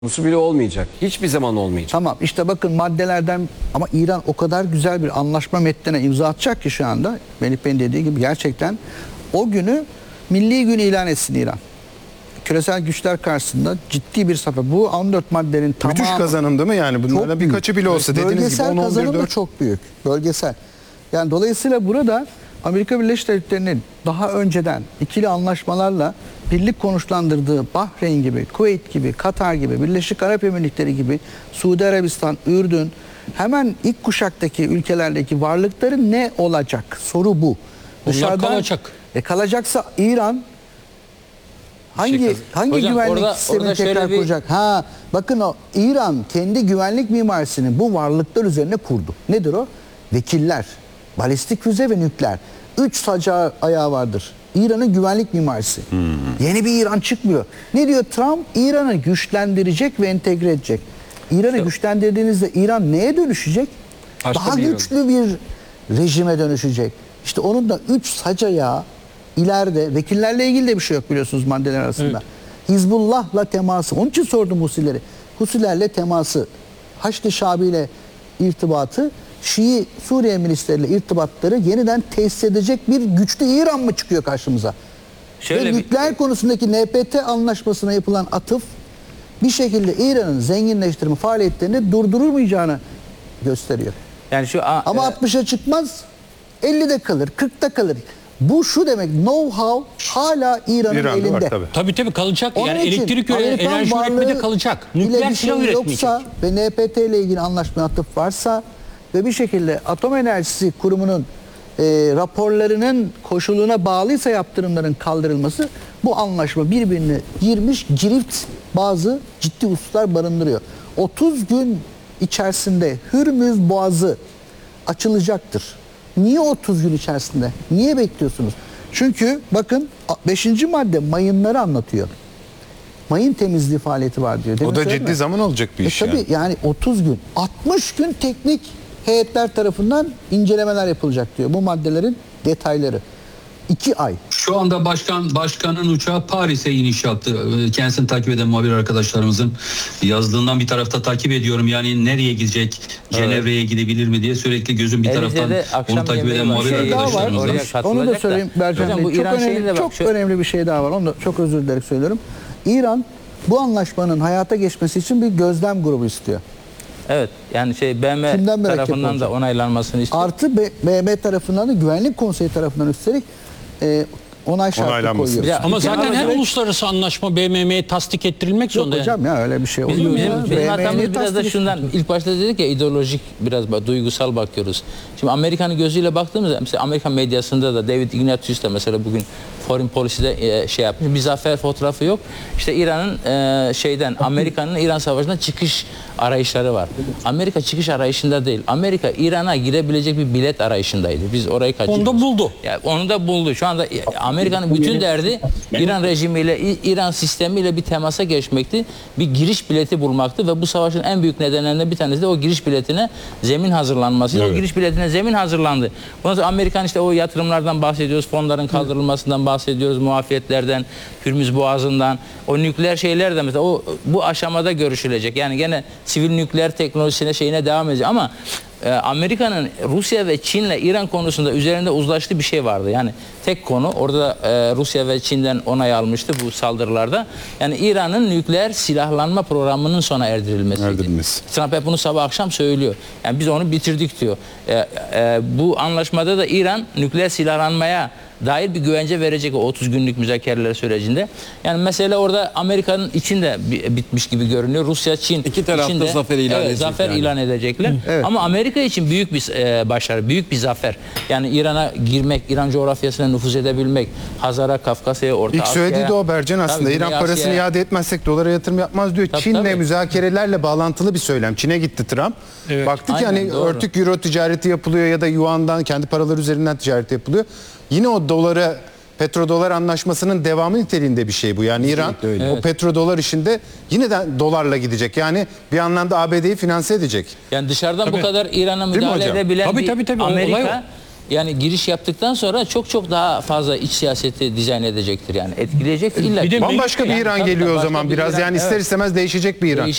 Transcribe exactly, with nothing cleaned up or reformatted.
konusu bile olmayacak. Hiçbir zaman olmayacak. Tamam işte bakın maddelerden ama İran o kadar güzel bir anlaşma metnine imza atacak ki şu anda Melih Bey'in dediği gibi gerçekten o günü milli gün ilan etsin İran. Küresel güçler karşısında ciddi bir sefer. Bu on dört maddenin tamamı müthiş kazanım değil mi yani? Bunlardan birkaçı bile olsa dediğiniz gibi bölgesel on on bir kazanım da dört. çok büyük. Bölgesel. Yani dolayısıyla burada Amerika Birleşik Devletleri'nin daha önceden ikili anlaşmalarla birlik konuşlandırdığı Bahreyn gibi, Kuveyt gibi, Katar gibi, Birleşik Arap Emirlikleri gibi, Suudi Arabistan, Ürdün, hemen ilk kuşaktaki ülkelerdeki varlıkları ne olacak? Soru bu. Bunlar kalacak. E kalacaksa İran hangi Şey, hangi hocam, güvenlik orada- sistemini orada şöyle tekrar bir- kuracak? Ha, bakın o İran kendi güvenlik mimarisini bu varlıklar üzerine kurdu. Nedir o? Vekiller, balistik füze ve nükleer. Üç sacağı ayağı vardır. İran'ın güvenlik mimarisi. Yeni bir İran çıkmıyor. Ne diyor Trump? İran'ı güçlendirecek ve entegre edecek. İran'ı güçlendirdiğinizde İran neye dönüşecek? Başka Daha bir İran. güçlü bir rejime dönüşecek. İşte onun da üç sac ayağı ileride, vekillerle ilgili de bir şey yok biliyorsunuz maddeler arasında. Hizbullah'la teması. Onun için sordum Husileri. Husilerle teması, Haçlı Şabi ile irtibatı, Şii Suriye ministeriyle irtibatları yeniden tesis edecek bir güçlü İran mı çıkıyor karşımıza? Şöyle Ve bir- nükleer konusundaki N P T anlaşmasına yapılan atıf bir şekilde İran'ın zenginleştirme faaliyetlerini durdurulmayacağını gösteriyor. Yani şu a- Ama e, altmışa çıkmaz, ellide kalır, kırkta kalır. Bu şu demek, know-how hala İran'ın İran'da elinde. var tabii. tabii tabii kalacak. Onun Yani için elektrik üre- Amerikan enerji üretmede varlığı kalacak. ile Nükleer bir silah şey üretmeyecek. yoksa ve N P T ile ilgili anlaşmaya atıf varsa ve bir şekilde Atom Enerjisi Kurumu'nun e, raporlarının koşuluna bağlıysa yaptırımların kaldırılması, bu anlaşma birbirine girmiş girift bazı ciddi hususlar barındırıyor. otuz gün içerisinde Hürmüz Boğazı açılacaktır. Niye otuz gün içerisinde? Niye bekliyorsunuz? Çünkü bakın beşinci madde mayınları anlatıyor. Mayın temizliği faaliyeti var diyor. Demin O da söyledim ciddi mi? zaman olacak bir E iş tabii yani. yani otuz gün, altmış gün teknik heyetler tarafından incelemeler yapılacak diyor. Bu maddelerin detayları. iki ay. Şu anda başkan başkanın uçağı Paris'e iniş yaptı. Ee, Kendisini takip eden muhabir arkadaşlarımızın yazdığından bir tarafta takip ediyorum. Yani nereye gidecek, Cenevre'ye gidebilir mi diye sürekli gözüm bir Elimizde taraftan de akşam onu takip eden yemeği var. muhabir Şey, daha var. arkadaşlarımız oraya var. katılacak Onu da da. söyleyeyim Bercan Hocam Bey. bu Çok, İran şeyine önemli, de bak. çok Şu- önemli bir şey daha var. Onu da çok özür dilerim söylüyorum. İran bu anlaşmanın hayata geçmesi için bir gözlem grubu istiyor. Evet yani şey B M Kimden merak tarafından da yapılacak? onaylanmasını istiyor. Artı B M tarafından da Güvenlik Konseyi tarafından üstelik e, onay şartı Onaylanması. koyuyor. Ya, Yani ama zaten her süreç- uluslararası anlaşma B M M'ye tasdik ettirilmek Yok zorunda. yani. hocam ya öyle bir şey olur Bizim, mu bizim, ya? bizim B M hatamız niye biraz da tasdik şundan. İlk başta dedik ya ideolojik biraz ba- duygusal bakıyoruz. Şimdi Amerika'nın gözüyle baktığımızda mesela Amerikan medyasında da David Ignatius da mesela bugün Foreign Policy'de e, şey yapmış. Bir zafer fotoğrafı yok. İşte İran'ın e, şeyden Amerika'nın İran Savaşı'ndan çıkış arayışları var. Amerika çıkış arayışında değil. Amerika İran'a girebilecek bir bilet arayışındaydı. Biz orayı kaçırdık. Onu da buldu. E, Yani onu da buldu. Şu anda e, Amerika'nın bütün derdi İran rejimiyle, İ- İran sistemiyle bir temasa geçmekti. Bir giriş bileti bulmaktı ve bu savaşın en büyük nedenlerinden bir tanesi de o giriş biletine zemin hazırlanması. O giriş biletine zemin hazırlandı. Bundan sonra Amerikan işte o yatırımlardan bahsediyoruz, fonların kaldırılmasından bahsediyoruz, muafiyetlerden, Hürmüz Boğazı'ndan, o nükleer şeyler de mesela o bu aşamada görüşülecek. Yani gene sivil nükleer teknolojisine şeyine devam edecek ama e, Amerika'nın Rusya ve Çin'le İran konusunda üzerinde uzlaştığı bir şey vardı. Yani tek konu orada e, Rusya ve Çin'den onay almıştı bu saldırılarda. Yani İran'ın nükleer silahlanma programının sona erdirilmesiydi. Erdirilmesi. Trump hep bunu sabah akşam söylüyor. Yani biz onu bitirdik diyor. E, e, bu anlaşmada da İran nükleer silahlanmaya dair bir güvence verecek o otuz günlük müzakereler sürecinde. Yani mesele orada Amerika'nın içinde bi- bitmiş gibi görünüyor. Rusya, Çin İki taraf da içinde, zafer ilan evet, edecek zafer yani. ilan edecekler. Evet. Ama Amerika için büyük bir e, başarı, büyük bir zafer. Yani İran'a girmek, İran coğrafyasına nüfuz edebilmek, Hazar'a, Kafkasya'ya, Orta İlk Asya'ya. söylediği de o Bercan aslında. Tabii, İran Güney parasını Asya'ya. iade etmezsek dolara yatırım yapmaz diyor. Tabii, Çin'le tabii. müzakerelerle bağlantılı bir söylem. Çin'e gitti Trump. Evet. Baktı ki Aynen, hani doğru. örtük euro ticareti yapılıyor ya da yuandan kendi paraları üzerinden ticaret yapılıyor. Yine o dolara petrodolar anlaşmasının devamı niteliğinde bir şey bu. Yani İran öyle. o Evet. petrodolar işinde yine de dolarla gidecek. Yani bir anlamda A B D'yi finanse edecek. Yani dışarıdan Tabii. bu kadar İran'a mi müdahale hocam? edebilen Tabii, bir tabii, tabii. O olay Amerika yani giriş yaptıktan sonra çok çok daha fazla iç siyaseti dizayn edecektir yani etkileyecektir illa. Bir de ki. Bambaşka bir Yani İran tabii geliyor o başka zaman bir biraz İran, yani ister evet. istemez değişecek bir İran.